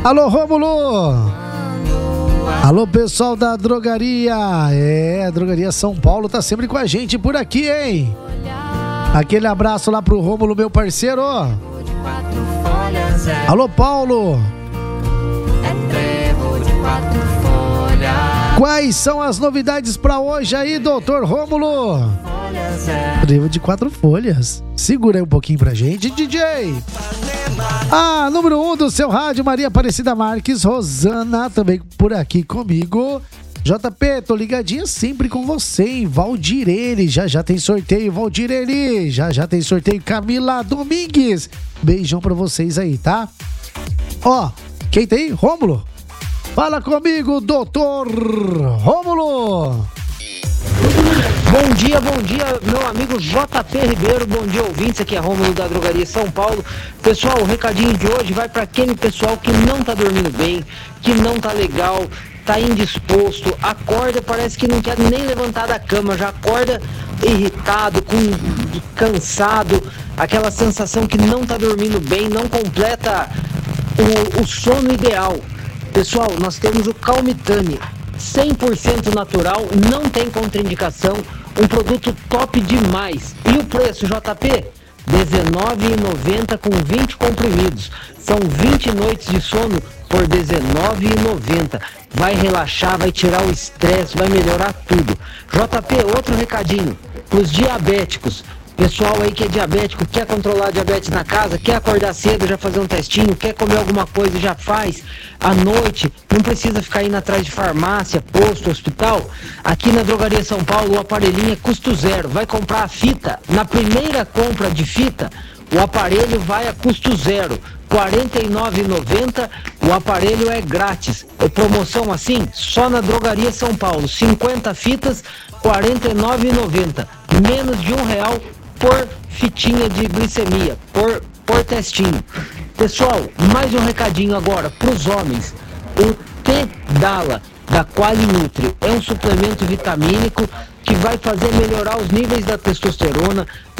Alô, Rômulo! Alô, pessoal da drogaria! A drogaria São Paulo tá sempre com a gente por aqui, hein? Aquele abraço lá pro Rômulo, meu parceiro. Alô, Paulo! Quais são as novidades pra hoje aí, doutor Rômulo? Trevo de 4 folhas. Segura aí um pouquinho pra gente, DJ. Número 1 do seu rádio, Maria Aparecida Marques, Rosana também por aqui comigo. JP, tô ligadinha sempre com você, hein? Valdirene, já tem sorteio, Valdirene, já tem sorteio, Camila Domingues. Beijão pra vocês aí, tá? Ó, quem tem? Rômulo. Fala comigo, doutor Rômulo. Bom dia, meu amigo JP Ribeiro, bom dia ouvintes, aqui é Rômulo da Drogaria São Paulo. Pessoal, o recadinho de hoje vai para aquele pessoal que não tá dormindo bem, que não tá legal, tá indisposto, acorda, parece que não quer nem levantar da cama, já acorda irritado, cansado, aquela sensação que não tá dormindo bem, não completa o sono ideal. Pessoal, nós temos o Calmitane, 100% natural, não tem contraindicação, um produto top demais. E o preço, JP? R$19,90 com 20 comprimidos. São 20 noites de sono por R$19,90. Vai relaxar, vai tirar o estresse, vai melhorar tudo. JP, outro recadinho, para os diabéticos. Pessoal aí que é diabético, quer controlar a diabetes na casa, quer acordar cedo, já fazer um testinho, quer comer alguma coisa, já faz. À noite, não precisa ficar indo atrás de farmácia, posto, hospital. Aqui na Drogaria São Paulo, o aparelhinho é custo zero. Vai comprar a fita, na primeira compra de fita, o aparelho vai a custo zero. R$49,90, o aparelho é grátis. É promoção assim, só na Drogaria São Paulo. 50 fitas, R$49,90. Menos de R$1 por fitinha de glicemia, por testinho. Pessoal, mais um recadinho agora para os homens. O T-Dala da Qualinutri é um suplemento vitamínico que vai fazer melhorar os níveis da testosterona,